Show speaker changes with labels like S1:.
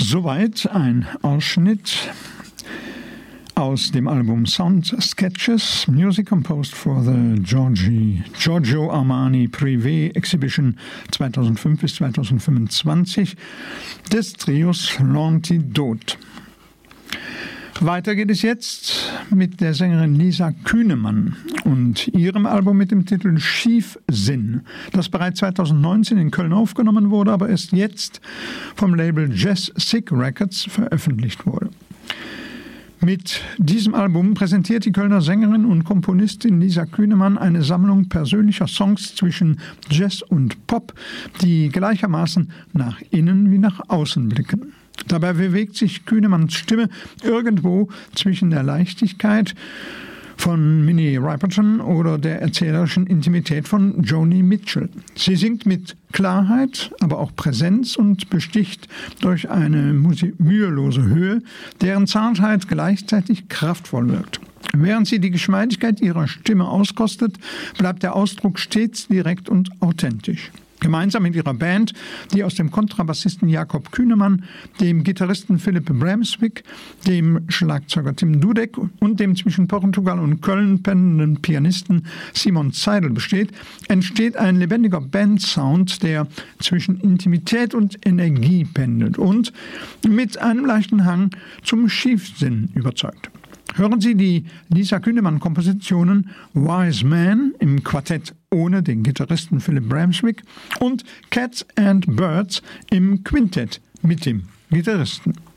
S1: Soweit ein Ausschnitt aus dem Album Sound Sketches, Music Composed for the Giorgio Armani Privé Exhibition 2005 bis 2025 des Trios L'Antidote. Weiter geht es jetzt mit der Sängerin Lisa Kühnemann und ihrem Album mit dem Titel Schiefsinn, das bereits 2019 in Köln aufgenommen wurde, aber erst jetzt vom Label Jazz Sick Records veröffentlicht wurde. Mit diesem Album präsentiert die Kölner Sängerin und Komponistin Lisa Kühnemann eine Sammlung persönlicher Songs zwischen Jazz und Pop, die gleichermaßen nach innen wie nach außen blicken. Dabei bewegt sich Kühnemanns Stimme irgendwo zwischen der Leichtigkeit von Minnie Riperton oder der erzählerischen Intimität von Joni Mitchell. Sie singt mit Klarheit, aber auch Präsenz und besticht durch eine mühelose Höhe, deren Zartheit gleichzeitig kraftvoll wirkt. Während sie die Geschmeidigkeit ihrer Stimme auskostet, bleibt der Ausdruck stets direkt und authentisch. Gemeinsam mit ihrer Band, die aus dem Kontrabassisten Jakob Kühnemann, dem Gitarristen Philipp Bramswick, dem Schlagzeuger Tim Dudek und dem zwischen Portugal und Köln pendelnden Pianisten Simon Zeidel besteht, entsteht ein lebendiger Bandsound, der zwischen Intimität und Energie pendelt und mit einem leichten Hang zum Schiefsinn überzeugt. Hören Sie die Lisa Kühnemann-Kompositionen Wise Man im Quartett ohne den Gitarristen Philipp Bramswick und Cats and Birds im Quintett mit dem Gitarristen.